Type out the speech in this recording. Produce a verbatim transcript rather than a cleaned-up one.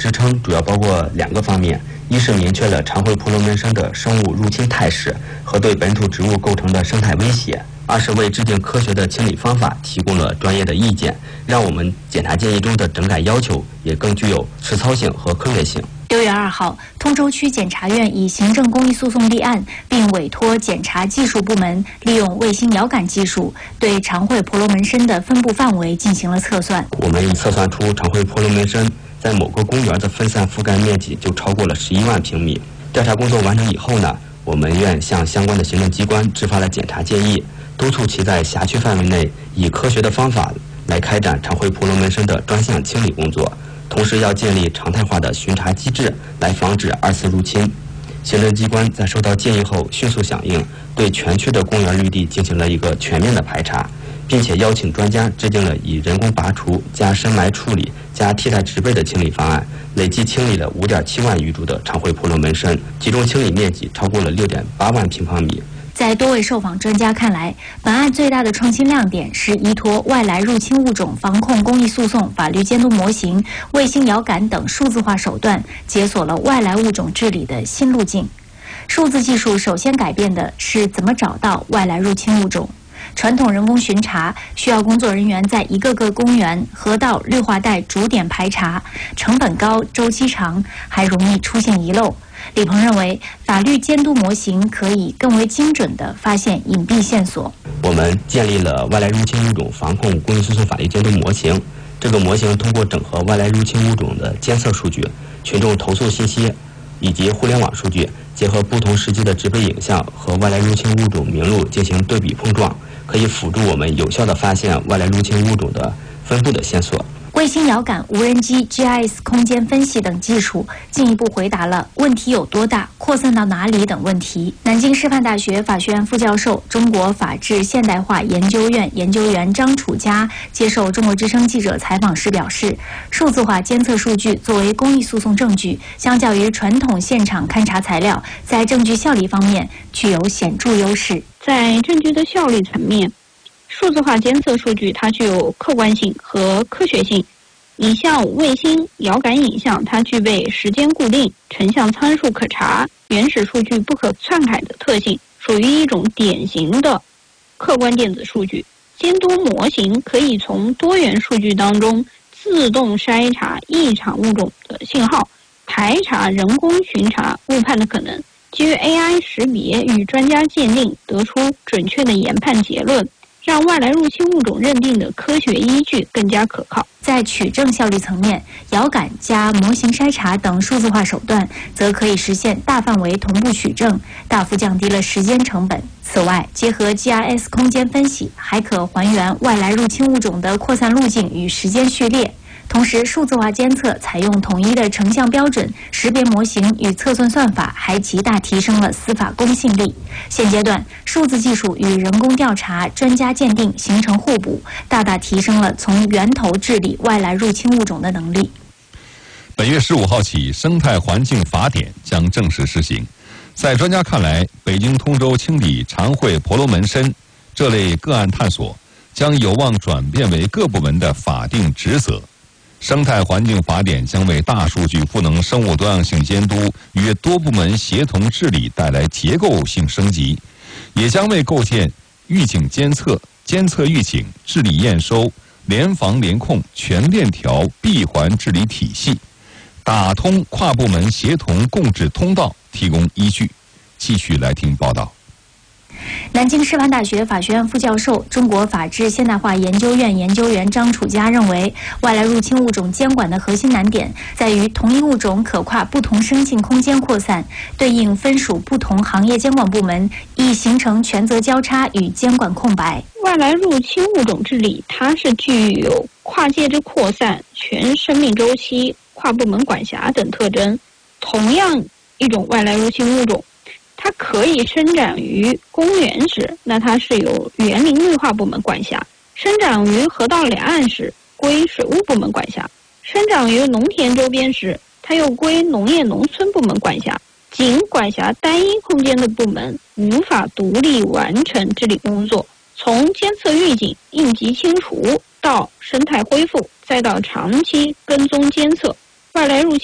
支撑主要包括两个方面，一是明确了长喙婆罗门参的生物入侵态势和对本土植物构成的生态威胁；二是为制定科学的清理方法提供了专业的意见，让我们检查建议中的整改要求也更具有实操性和科学性。 六月二号，通州区检察院以行政公益诉讼立案，并委托检察技术部门利用卫星遥感技术对长喙婆罗门参的分布范围进行了测算。 我们已测算出长喙婆罗门参在某个公园的分散覆盖面积就超过了十一万平米。调查工作完成以后呢，我们院向相关的行政机关制发了检查建议，督促其在辖区范围内以科学的方法来开展长喙婆罗门参的专项清理工作。同时要建立常态化的巡查机制，来防止二次入侵。行政机关在收到建议后迅速响应，对全区的公园绿地进行了一个全面的排查，并且邀请专家制定了以人工拔除加深埋处理加替代植被的清理方案，累计清理了 五点七万余株的长喙婆罗门参，集中清理面积超过了 六点八万平方米。 在多位受访专家看来，本案最大的创新亮点是依托外来入侵物种防控公益诉讼法律监督模型、卫星遥感等数字化手段，解锁了外来物种治理的新路径。数字技术首先改变的是怎么找到外来入侵物种。传统人工巡查需要工作人员在一个个公园、河道、绿化带逐点排查，成本高、周期长，还容易出现遗漏。李鹏认为，法律监督模型可以更为精准地发现隐蔽线索。 我们建立了外来入侵物种防控公益诉讼法律监督模型。这个模型通过整合外来入侵物种的监测数据、群众投诉信息以及互联网数据，结合不同时期的植被影像和外来入侵物种名录进行对比碰撞，可以辅助我们有效地发现外来入侵物种的分布的线索。 卫星遥感、无人机、G I S 空间分析等技术进一步回答了问题有多大、扩散到哪里等问题。南京师范大学法学院副教授、中国法治现代化研究院研究员张楚佳接受中国之声记者采访时表示，数字化监测数据作为公益诉讼证据，相较于传统现场勘查材料，在证据效力方面具有显著优势。 在证据的效率层面，数字化监测数据它具有客观性和科学性。你像卫星遥感影像，它具备时间固定、成像参数可查、原始数据不可篡改的特性，属于一种典型的客观电子数据。监督模型可以从多元数据当中自动筛查异常物种的信号，排查人工巡查误判的可能，基于 A I 识别与专家鉴定，得出准确的研判结论，让外来入侵物种认定的科学依据更加可靠。 在取证效率层面，遥感加模型筛查等数字化手段，则可以实现大范围同步取证，大幅降低了时间成本。此外，结合 G I S 空间分析，还可还原外来入侵物种的扩散路径与时间序列。同时，数字化监测采用统一的成像标准、识别模型与测算算法，还极大提升了司法公信力。现阶段，数字技术与人工调查、专家鉴定形成互补，大大提升了从源头治理外来入侵物种的能力。 本月十五号起，生态环境法典将正式施行。在专家看来，北京通州清理长喙婆罗门参这类个案探索，将有望转变为各部门的法定职责。生态环境法典将为大数据赋能生物多样性监督与多部门协同治理带来结构性升级，也将为构建预警监测、监测预警、治理验收、联防联控全链条闭环治理体系，打通跨部门协同共治通道提供依据。继续来听报道。 南京师范大学法学院副教授、中国法治现代化研究院研究员张楚佳认为，外来入侵物种监管的核心难点在于同一物种可跨不同生境空间扩散，对应分属不同行业监管部门，易形成权责交叉与监管空白。 外来入侵物种治理，它是具有跨界之扩散、全生命周期、跨部门管辖等特征。同样一种外来入侵物种，它可以生长于公园时，那它是由园林绿化部门管辖；生长于河道两岸时，归水务部门管辖；生长于农田周边时，它又归农业农村部门管辖。仅管辖单一空间的部门无法独立完成治理工作，从监测预警、应急清除到生态恢复，再到长期跟踪监测，外来入侵